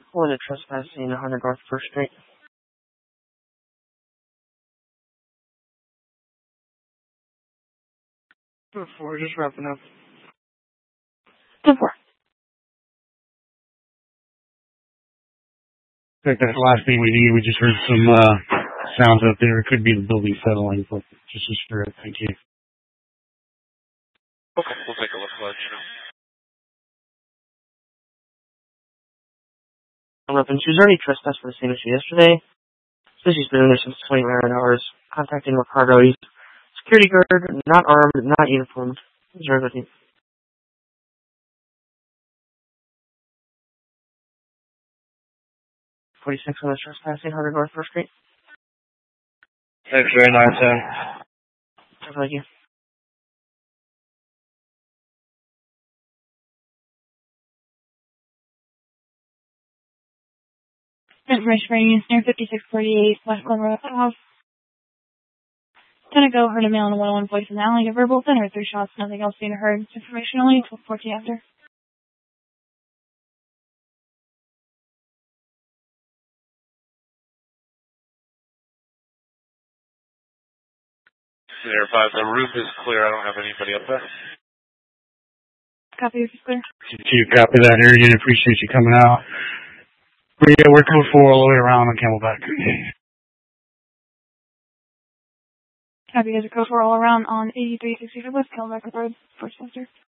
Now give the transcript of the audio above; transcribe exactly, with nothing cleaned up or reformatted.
Pulling a trespassing one hundred North First Street. Before, just wrapping up. Before. I think that's the last thing we need. We just heard some uh, sounds up there. It could be the building settling, but just as sure. Thank you. Okay, we'll take a look. Let you know. eleven. She was already trespassed for the same issue yesterday. So she's been in there since twenty-nine hours. Contacting Ricardo. He's security guard, not armed, not uniformed. Observe with you. forty-six on the trespassing, one hundred North First Street. X-ray nine ten. Thank you. Information is near fifty-six forty-eight West Glen Road. House. Gonna go, heard a male and a one oh one voice in the alley. A verbal, then heard three shots, nothing else being heard. Information only, twelve fourteen after. Clear five, the roof is clear. I don't have anybody up there. Copy, roof is clear. You copy that, Arian. Appreciate you coming out. We're, yeah, we're code four all the way around on Camelback. Copy, guys are code four all around on eighty-three sixty-five West Camelback Road, First Chester.